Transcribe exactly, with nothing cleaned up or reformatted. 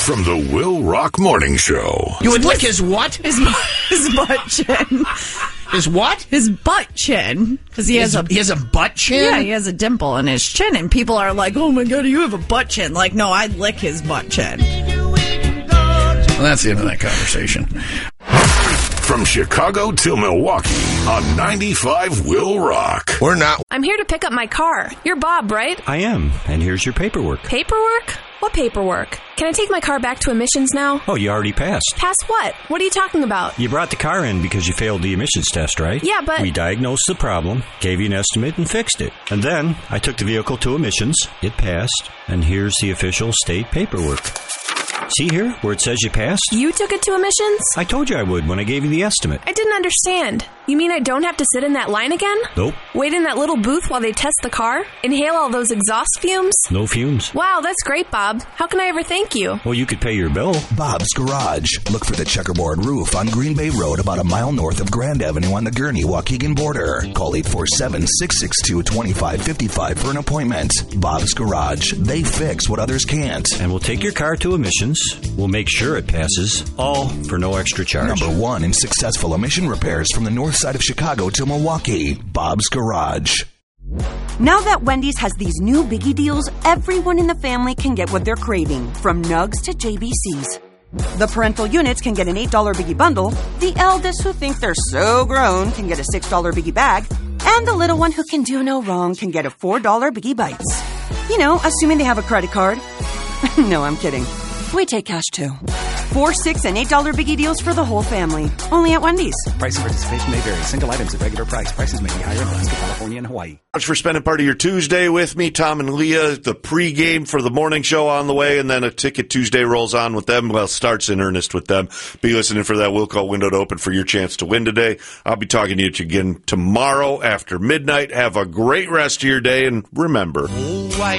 from the Will Rock Morning Show. You would lick his what? His, his butt chin. His what? His butt chin. Because he has his, a he has a butt chin? Yeah, he has a dimple in his chin, and people are like, oh my God, you have a butt chin. Like, no, I lick his butt chin. Well, that's the end of that conversation. From Chicago to Milwaukee on ninety-five Will Rock. We're not. I'm here to pick up my car. You're Bob, right? I am, and here's your paperwork. Paperwork? What paperwork? Can I take my car back to emissions now? Oh, you already passed. Pass what? What are you talking about? You brought the car in because you failed the emissions test, right? Yeah, but... We diagnosed the problem, gave you an estimate, and fixed it. And then I took the vehicle to emissions, it passed, and here's the official state paperwork. See here, where it says you passed? You took it to emissions? I told you I would when I gave you the estimate. I didn't understand. You mean I don't have to sit in that line again? Nope. Wait in that little booth while they test the car? Inhale all those exhaust fumes? No fumes. Wow, that's great, Bob. How can I ever thank you? Well, you could pay your bill. Bob's Garage. Look for the checkerboard roof on Green Bay Road about a mile north of Grand Avenue on the Gurnee-Waukegan border. Call eight four seven, six six two, two five five five for an appointment. Bob's Garage. They fix what others can't. And we'll take your car to emissions. We'll make sure it passes, all for no extra charge. Number one in successful emission repairs from the north side of Chicago to Milwaukee. Bob's Garage. Now that Wendy's has these new biggie deals, everyone in the family can get what they're craving, from Nugs to J B Cs. The parental units can get an eight dollar biggie bundle, the eldest who think they're so grown can get a six dollar biggie bag, and the little one who can do no wrong can get a four dollar biggie bites. You know, assuming they have a credit card. No, I'm kidding. We take cash too. Four, six, and eight dollar biggie deals for the whole family. Only at Wendy's. Price and participation may vary. Single items at regular price. Prices may be higher in Alaska, California, and Hawaii. Thanks for spending part of your Tuesday with me, Tom and Leah. The pregame for the morning show on the way, and then a Ticket Tuesday rolls on with them. Well, starts in earnest with them. Be listening for that will call window to open for your chance to win today. I'll be talking to you again tomorrow after midnight. Have a great rest of your day, and remember. Oh, I